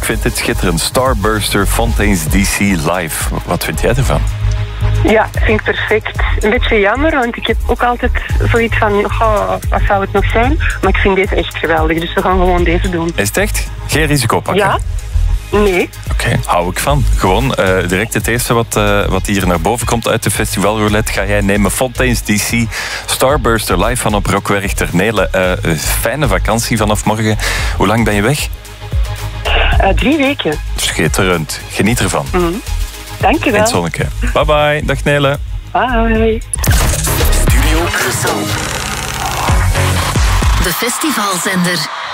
vind dit schitterend. Starburster Fontaines DC Live. Wat vind jij ervan? Ja, vind ik perfect. Een beetje jammer, want ik heb ook altijd zoiets van... wat zou het nog zijn? Maar ik vind deze echt geweldig, dus we gaan gewoon deze doen. Is het echt? Geen risico pakken? Ja. Nee. Oké, hou ik van. Gewoon direct het eerste wat hier naar boven komt uit de festivalroulette ga jij nemen. Fontaines DC, Starburster live van op Rockwerk ter Nele. Fijne vakantie vanaf morgen. Hoe lang ben je weg? 3 weken. Schitterend. Geniet ervan. Dank je wel. In het zonneke. Bye bye. Dag Nele. Bye. Studio Brussel. De festivalzender.